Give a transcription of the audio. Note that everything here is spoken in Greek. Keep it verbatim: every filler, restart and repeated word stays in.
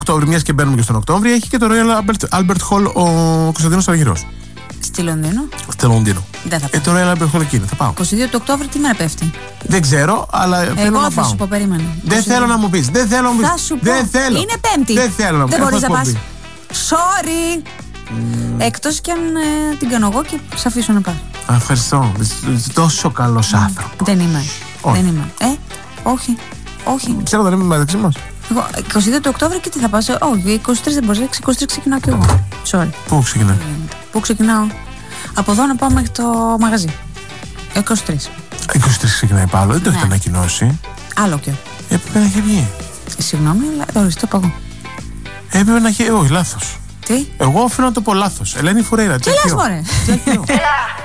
Οκτώβρη, μιας και μπαίνουμε και στον Οκτώβρη, έχει και το Royal Albert, Albert Hall ο Κωνσταντίνος Αργυρός. Στη Λονδίνο. Στη Λονδίνο. Δεν θα πάω. Ε, το Royal Albert Hall εκεί είναι, θα πάω. είκοσι δύο του Οκτώβρη τι μέρα πέφτει? Δεν ξέρω, αλλά θέλω Εγώ να θα πάω. σου πω, περίμενε. Δεν θέλω να μου πεις. Δεν θέλω να μου πεις. Θα σου πω. Δεν θέλω. Είναι Πέμπτη. Δεν θέλω να μου πεις. Δεν μπορείς να Έχω πας. εκπομπή. Sorry. Mm. Εκτός κι αν ε, την κάνω εγώ και σε αφήσω να πάω. Α, ευχαριστώ. Είσαι τόσο καλός άνθρωπος. Δεν είμαι. Όχι. Δεν είμαι. Ε, όχι. Όχι. Ξέρω δεν είμαι μεταξύ μας. Εγώ, είκοσι δύο του Οκτώβρη και τι θα πάω? Όχι, είκοσι τρεις δεν μπορείς. είκοσι τρεις ξεκινάω κι εγώ. Sorry. Πού ξεκινάει? Πού ξεκινάω? Από εδώ να πάω μέχρι το μαγαζί. είκοσι τρεις. είκοσι τρεις ξεκινάει πάλι. Δεν το έχετε Ναι. ανακοινώσει. Άλλο και. Έπρεπε να έχει βγει. Συγγνώμη, αλλά τώρα το είπα εγώ. Έπρεπε να έχει. Όχι, λάθος. Τι? Εγώ οφείλω να το πω λάθος. Ελένη Φουρέιρα. Τι λες, μωρέ? Τζακιό.